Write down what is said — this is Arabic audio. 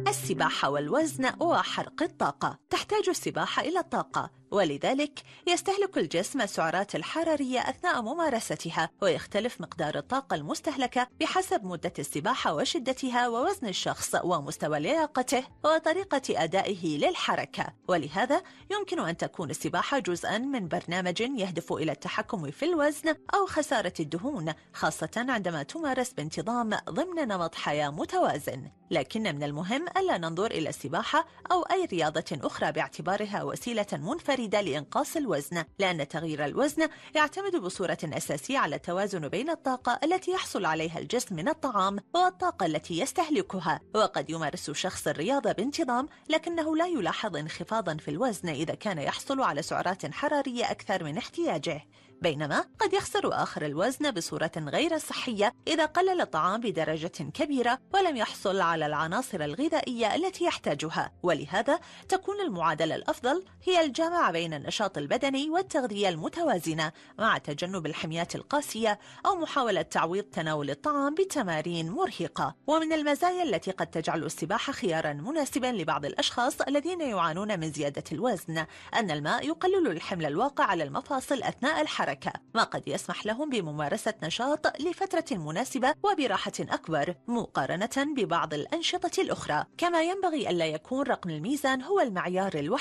السباحة والوزن وحرق الطاقة. تحتاج السباحة إلى الطاقة، ولذلك يستهلك الجسم السعرات الحرارية أثناء ممارستها، ويختلف مقدار الطاقة المستهلكة بحسب مدة السباحة وشدتها ووزن الشخص ومستوى لياقته وطريقة أدائه للحركة. ولهذا يمكن أن تكون السباحة جزءاً من برنامج يهدف إلى التحكم في الوزن أو خسارة الدهون، خاصة عندما تمارس بانتظام ضمن نمط حياة متوازن. لكن من المهم ألا ننظر إلى السباحة أو أي رياضة أخرى باعتبارها وسيلة منفردة لإنقاص الوزن، لأن تغيير الوزن يعتمد بصورة أساسية على التوازن بين الطاقة التي يحصل عليها الجسم من الطعام والطاقة التي يستهلكها. وقد يمارس شخص الرياضة بانتظام لكنه لا يلاحظ انخفاضا في الوزن إذا كان يحصل على سعرات حرارية أكثر من احتياجه، بينما قد يخسر آخر الوزن بصورة غير صحية إذا قلل الطعام بدرجة كبيرة ولم يحصل على العناصر الغذائية التي يحتاجها. ولهذا تكون المعادلة الأفضل هي الجمع بين النشاط البدني والتغذية المتوازنة مع تجنب الحميات القاسية أو محاولة تعويض تناول الطعام بتمارين مرهقة. ومن المزايا التي قد تجعل السباحة خيارا مناسبا لبعض الأشخاص الذين يعانون من زيادة الوزن أن الماء يقلل الحمل الواقع على المفاصل أثناء الحركة، ما قد يسمح لهم بممارسة نشاط لفترة مناسبة وبراحة أكبر مقارنة ببعض الأنشطة الأخرى. كما ينبغي ألا يكون رقم الميزان هو المعيار الوحيد